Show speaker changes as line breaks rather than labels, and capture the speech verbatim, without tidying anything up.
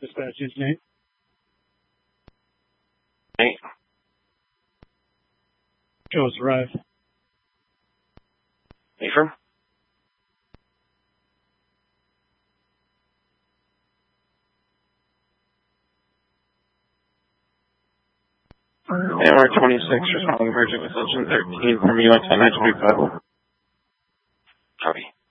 Dispatches, Nate.
Nate.
Joe's arrived.
Ephraim? A R twenty-six, responding emergent with Legend thirteen from U X nine twenty-five. Copy.